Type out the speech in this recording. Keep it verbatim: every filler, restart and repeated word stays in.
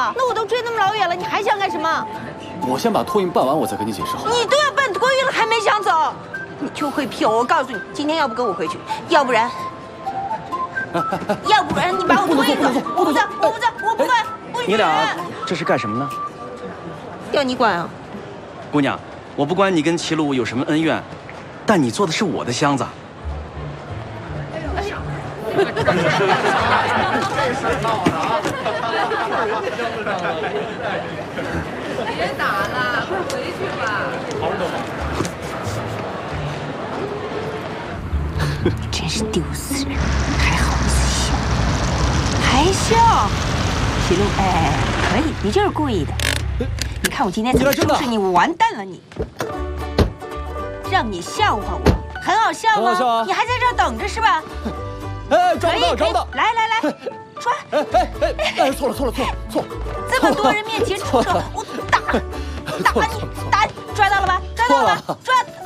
了。那我都追那么老远了，你还想干什么？ 我先把托运办完，我再跟你解释好。 你都要办托运了，还没想走？你就会骗我！我告诉你，今天要不跟我回去，要不然，要不然你把我托运走。我不走，我不走，我不管，不许！ 你俩这是干什么呢？ 要你管啊！ 姑娘，我不管你跟齐鲁有什么恩怨，但你做的是我的箱子。 这事闹的啊！ 别打了，快回去吧。 真是丢死人！还好意思笑，还笑？齐路，哎，可以，你就是故意的。你看我今天怎么收拾你，我完蛋了你！让你笑话我，很好笑吗？ 啊、 你还在这儿等着是吧？ 哎，抓不到，抓不到！ 来来来，抓！ 哎哎哎哎，错了错了错了错了！ 这么多人面前出手，我打打你，打！抓到了吧？抓到了吧？抓！